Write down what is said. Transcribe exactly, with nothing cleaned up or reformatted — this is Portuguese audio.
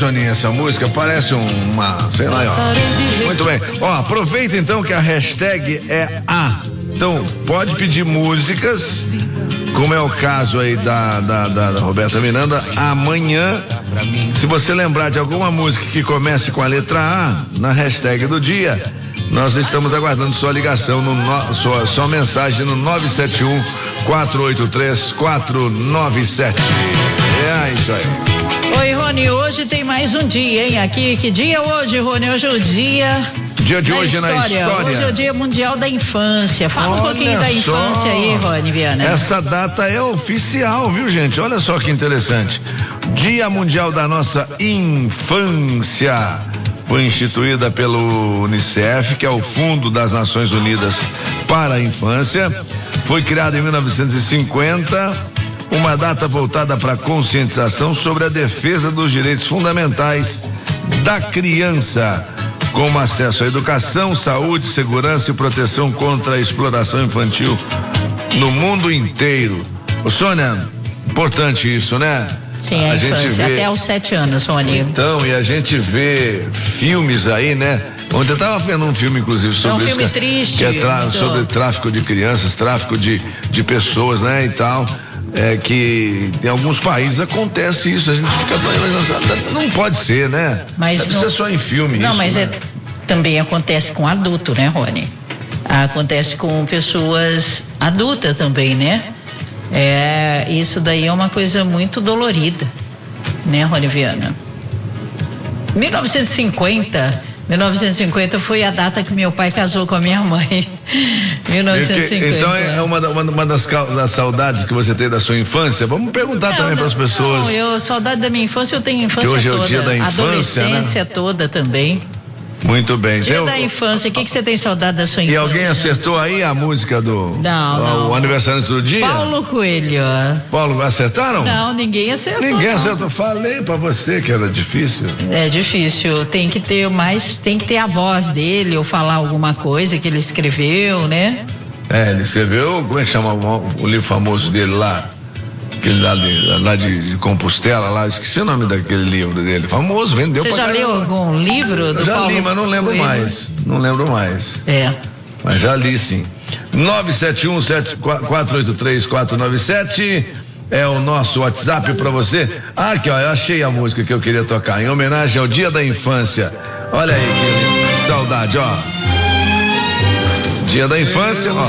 Soninha, essa música? Parece uma, sei lá, ó. Muito bem. Ó, aproveita então que a hashtag é A. Então, pode pedir músicas, como é o caso aí da, da, da, da Roberta Miranda, amanhã. Se você lembrar de alguma música que comece com a letra A, na hashtag do dia, nós estamos aguardando sua ligação, no, no, sua, sua mensagem no nove sete um, quatro oito três, quatro nove sete. É isso aí. Oi, Rony, hoje tem mais um dia, hein? Aqui, que dia é hoje, Rony? Hoje é o dia... Dia de hoje na história. Hoje é o Dia Mundial da Infância. Fala Olha um pouquinho da infância só. aí, Rony Viana. Essa data é oficial, viu, gente? Olha só que interessante. Dia Mundial da nossa Infância. Foi instituída pelo Unicef, que é o Fundo das Nações Unidas para a Infância. Foi criada em mil novecentos e cinquenta, uma data voltada para a conscientização sobre a defesa dos direitos fundamentais da criança, como acesso à educação, saúde, segurança e proteção contra a exploração infantil no mundo inteiro. Ô, Sônia, importante isso, né? Sim, a, a gente vê até os sete anos, Rony. Então, e a gente vê filmes aí, né? Ontem eu estava vendo um filme, inclusive, sobre é um isso. filme que, triste. Que é tra- muito... sobre tráfico de crianças, tráfico de, de pessoas, né? E tal. É que em alguns países acontece isso, a gente fica doido, não pode ser, né? Mas Deve não, ser só em filme não, isso, mas né? é, também acontece com adulto, né, Rony? Acontece com pessoas adultas também, né? É, isso daí é uma coisa muito dolorida, né, Rony Viana? mil novecentos e cinquenta mil novecentos e cinquenta foi a data que meu pai casou com a minha mãe. mil novecentos e cinquenta. Então é uma, uma, uma das, das saudades que você tem da sua infância. Vamos perguntar não, também para as pessoas. Não, eu, saudade da minha infância, eu tenho infância que hoje toda. É o dia da infância, adolescência, né? toda também. Muito bem. Dia Tem da o... infância, o que, que você tem saudade da sua infância? E alguém acertou aí a música do... Não, não. O aniversário do dia? Paulo Coelho. Paulo, acertaram? Não, ninguém acertou. Ninguém não. acertou. Falei pra você que era difícil. É difícil. Tem que ter mais, tem que ter a voz dele ou falar alguma coisa que ele escreveu, né? É, ele escreveu, como é que chama o, o livro famoso dele lá? Aquele lá de, lá de, de Compostela, lá, esqueci o nome daquele livro dele, famoso, vendeu pra caramba. Você já leu algum livro do Já Paulo li, mas não lembro Coelho? mais, não lembro mais. É. Mas já li, sim. nove sete um, quatro oito três, quatro nove sete é o nosso WhatsApp pra você. Ah, aqui, ó, eu achei a música que eu queria tocar, em homenagem ao Dia da Infância. Olha aí, que saudade, ó. Dia da Infância, ó.